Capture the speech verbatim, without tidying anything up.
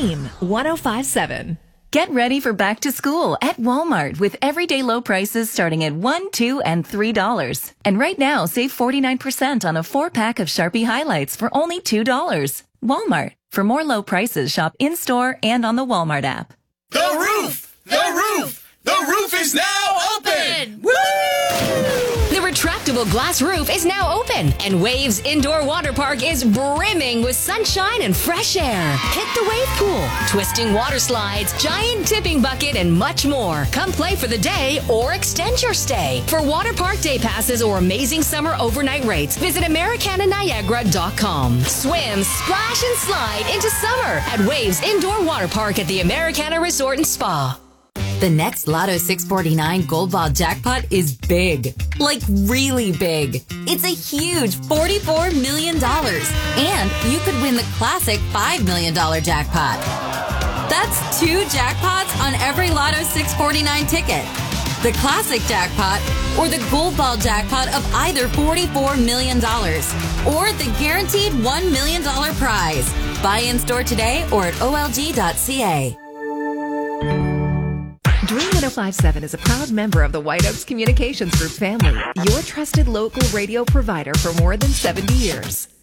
Dream one oh five point seven. Get ready for back to school at Walmart with everyday low prices starting at one dollars, two dollars, and three dollars. And right now, save forty-nine percent on a four-pack of Sharpie highlights for only two dollars. Walmart. For more low prices, shop in-store and on the Walmart app. The roof! The roof! The roof is now open! Woo! The retractable glass roof is now open, and Waves Indoor Water Park is brimming with sunshine and fresh air. Hit the wave pool, twisting water slides, giant tipping bucket, and much more. Come play for the day or extend your stay. For water park day passes or amazing summer overnight rates, visit Americana Niagara dot com. Swim, splash, and slide into summer at Waves Indoor Water Park at the Americana Resort and Spa. The next Lotto six forty-nine Gold Ball jackpot is big. Like really big. It's a huge forty-four million dollars. And you could win the classic five million dollars jackpot. That's two jackpots on every Lotto six forty-nine ticket. The classic jackpot or the Gold Ball jackpot of either forty-four million dollars. Or the guaranteed one million dollars prize. Buy in store today or at O L G dot C A. Dream one oh five point seven is a proud member of the White Oaks Communications Group family, your trusted local radio provider for more than seventy years.